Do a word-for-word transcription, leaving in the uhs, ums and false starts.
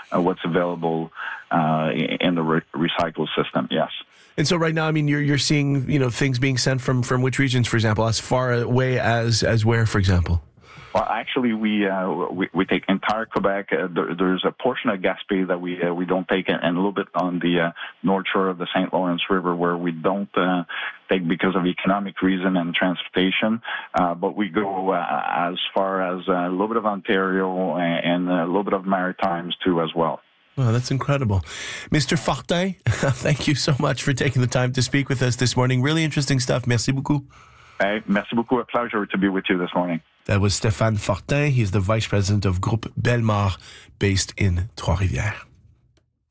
uh, what's available uh, in the re- recycle system. Yes. And so right now, I mean, you're you're seeing, you know, things being sent from, from which regions, for example, as far away as as where, for example? Well, actually, we uh, we, we take entire Quebec. Uh, there, there's a portion of Gaspé that we uh, we don't take, and a little bit on the uh, north shore of the Saint Lawrence River where we don't uh, take because of economic reason and transportation. Uh, but we go uh, as far as a little bit of Ontario and, and a little bit of Maritimes too as well. Wow, that's incredible. Mister Fortin, thank you so much for taking the time to speak with us this morning. Really interesting stuff. Merci beaucoup. Hey, merci beaucoup. A pleasure to be with you this morning. That was Stéphane Fortin. He's the Vice President of Groupe Bellemare based in Trois-Rivières.